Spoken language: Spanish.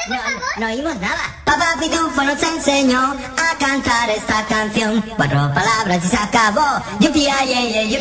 No, no oímos nada. Papá Pitufo nos enseñó a cantar esta canción. 4 palabras y se acabó. Yupi, ay, ay, ay, yupi.